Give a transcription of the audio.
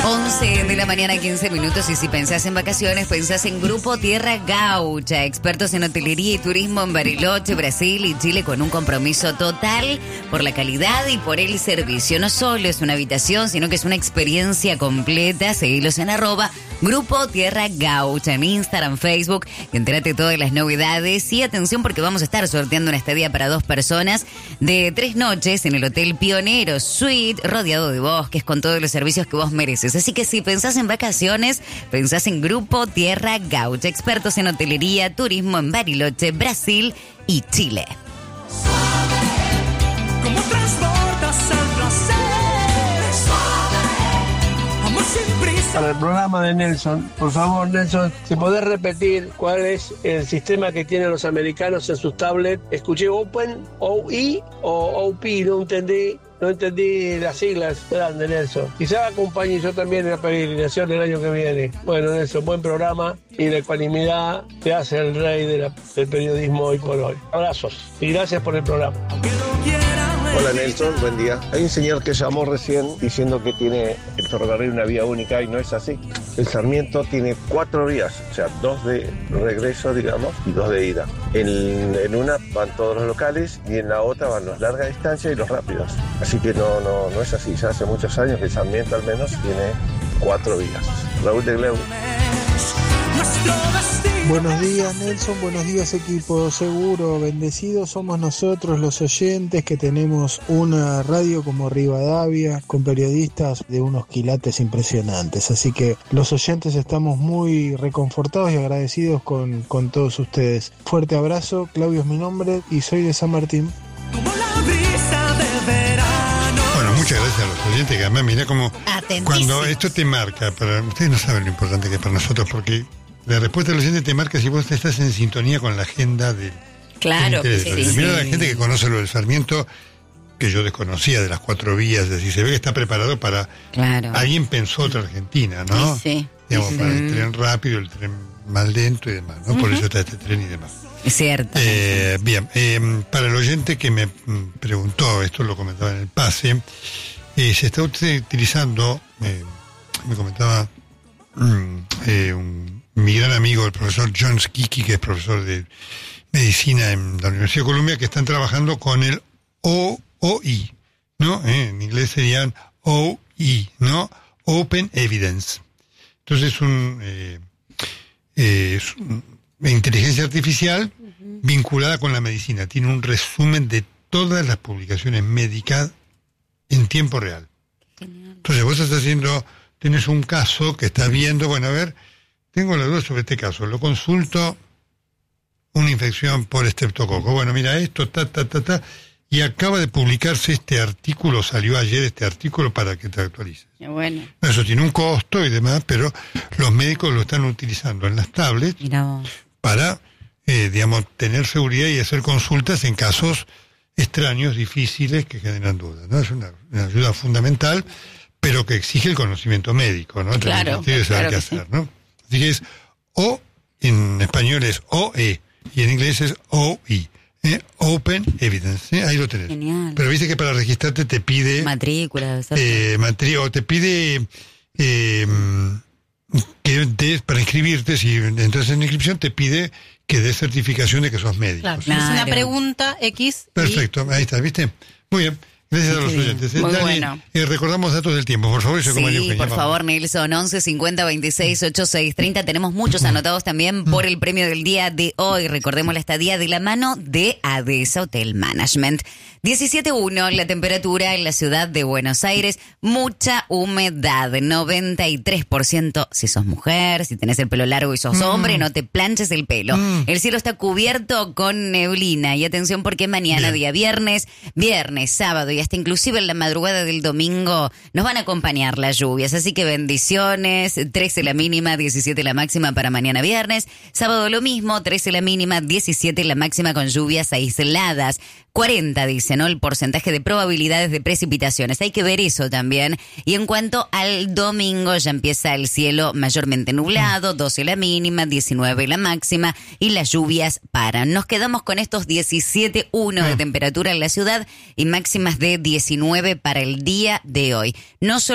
11 de la mañana, 15 minutos. Y si pensás en vacaciones, pensás en Grupo Tierra Gaucha, expertos en hotelería y turismo en Bariloche, Brasil y Chile, con un compromiso total por la calidad y por el servicio. No solo es una habitación, sino que es una experiencia completa. Seguilos en @Grupo Tierra Gaucha en Instagram, Facebook, y entérate de todas las novedades. Y atención, porque vamos a estar sorteando una estadía para 2 personas de 3 noches en el Hotel Pionero Suite, rodeado de bosques, con todos los servicios que vos mereces. Así que si pensás en vacaciones, pensás en Grupo Tierra Gaucha, expertos en hotelería, turismo en Bariloche, Brasil y Chile. ¿Cómo transportas el placer? Amor sin prisa. Para el programa de Nelson, por favor, Nelson, si podés repetir cuál es el sistema que tienen los americanos en sus tablets. Escuché Open, OE o OP, no entendí las siglas. Grande, Nelson. Quizá acompañe yo también en la peregrinación el año que viene. Bueno, Nelson, buen programa, y la ecuanimidad te hace el rey del periodismo hoy por hoy. Abrazos y gracias por el programa. Hola Nelson, buen día. Hay un señor que llamó recién diciendo que tiene el ferrocarril una vía única, y no es así. El Sarmiento tiene 4 vías, o sea, 2 de regreso, digamos, y 2 de ida. En una van todos los locales y en la otra van los larga distancia y los rápidos. Así que no es así. Ya hace muchos años que el Sarmiento al menos tiene 4 vías. Raúl de Gleu. Buenos días, Nelson, buenos días, equipo. Seguro, bendecidos somos nosotros los oyentes que tenemos una radio como Rivadavia, con periodistas de unos quilates impresionantes. Así que los oyentes estamos muy reconfortados y agradecidos con todos ustedes. Fuerte abrazo, Claudio es mi nombre y soy de San Martín. Bueno, muchas gracias a los oyentes, que además mirá como cuando esto te marca, ustedes no saben lo importante que es para nosotros, porque la respuesta del oyente te marca si vos estás en sintonía con la agenda de... Claro, sí. Mira la gente que conoce lo del Sarmiento, que yo desconocía, de las 4 vías, es decir, se ve que está preparado para... Claro. Alguien pensó otra Argentina, ¿no? Sí. Digamos, para el tren rápido, el tren más lento y demás, ¿no? Por eso está este tren y demás. Es cierto. Bien, para el oyente que me preguntó, esto lo comentaba en el pase, se está utilizando, me comentaba mi gran amigo, el profesor John Skiki, que es profesor de medicina en la Universidad de Columbia, que están trabajando con el OI, ¿no? En inglés serían OE, ¿no? Open Evidence. Entonces es una inteligencia artificial vinculada con la medicina. Tiene un resumen de todas las publicaciones médicas en tiempo real. Genial. Entonces vos tenés un caso que estás viendo, bueno, a ver, tengo la duda sobre este caso, lo consulto, una infección por estreptococo. Bueno, mira esto, y acaba de publicarse este artículo, salió ayer este artículo para que te actualices. Bueno. Eso tiene un costo y demás, pero los médicos lo están utilizando en las tablets para, digamos, tener seguridad y hacer consultas en casos extraños, difíciles, que generan dudas, ¿no? Es una ayuda fundamental, pero que exige el conocimiento médico, ¿no? Claro, tiene que saber qué hacer, ¿no? Así que es en español es OE, y en inglés es OI. Open Evidence, ahí lo tenés. Genial. Pero viste que para registrarte te pide matrícula, o te pide para inscribirte, si entras en inscripción, te pide que des certificación de que sos médico. Claro, ¿sí? Es una pregunta X. Perfecto, ahí está, ¿viste? Muy bien. Gracias a los oyentes. Muy Dale, bueno. Recordamos datos del tiempo, por favor. Sí, por favor, Nelson, 11 50 26 86 30. Tenemos muchos anotados también por el premio del día de hoy. Recordemos la estadía de la mano de ADESA Hotel Management. 17.1 la temperatura en la ciudad de Buenos Aires. Mucha humedad, 93%. Si sos mujer, si tenés el pelo largo y sos hombre, no te planches el pelo. El cielo está cubierto con neblina. Y atención, porque mañana, día viernes, sábado y hasta inclusive en la madrugada del domingo nos van a acompañar las lluvias. Así que bendiciones. 13 la mínima, 17 la máxima para mañana viernes. Sábado lo mismo, 13 la mínima, 17 la máxima con lluvias aisladas. 40 dice, ¿no? El porcentaje de probabilidades de precipitaciones. Hay que ver eso también. Y en cuanto al domingo, ya empieza el cielo mayormente nublado, 12 la mínima, 19 la máxima, y las lluvias paran. Nos quedamos con estos 17.1 de temperatura en la ciudad y máximas de 19 para el día de hoy. No solo